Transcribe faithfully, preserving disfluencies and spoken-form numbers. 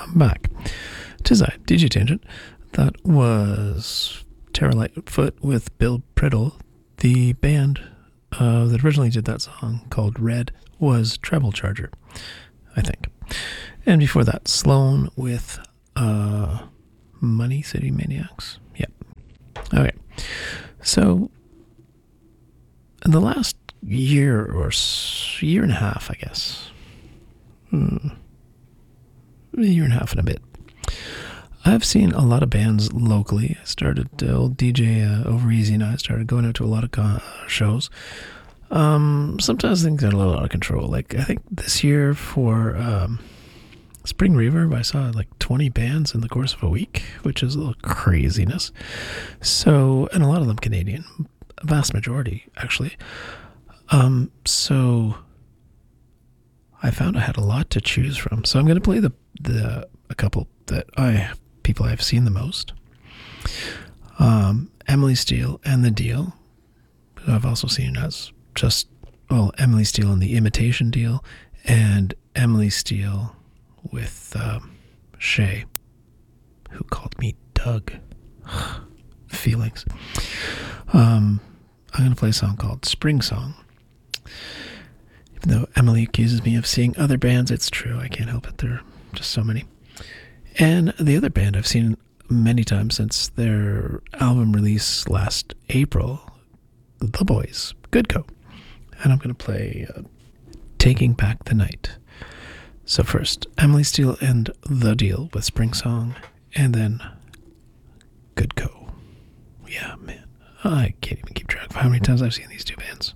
I'm back. Tis I, D J Tangent. That was Terra Lightfoot with Bill Priddle. The band uh, that originally did that song called Red was Treble Charger, I think. And before that, Sloan with uh, Money City Maniacs. Yep. Okay. So, in the last year or s- year and a half, I guess, hmm, a year and a half and a bit, I've seen a lot of bands locally. I started, uh, old D J uh, Over Easy and I started going out to a lot of con- shows. Um, sometimes things get a little out of control. Like, I think this year for um, Spring Reverb, I saw like twenty bands in the course of a week, which is a little craziness. So, and a lot of them Canadian, a vast majority, actually. Um, so, I found I had a lot to choose from. So I'm going to play the the a couple that I people I've seen the most. Um, Emily Steele and The Deal, who I've also seen as just, well, Emily Steele and The Imitation Deal, and Emily Steele with um, Shay, who called me Doug. Feelings. Um, I'm going to play a song called Spring Song. Even though Emily accuses me of seeing other bands, it's true. I can't help it. There are just so many. And the other band I've seen many times since their album release last April, The Boys, Good Co. And I'm going to play uh, Taking Back the Night. So first, Emily Steele and The Deal with Spring Song, and then Good Co. Yeah, man. I can't even keep track of how many times I've seen these two bands.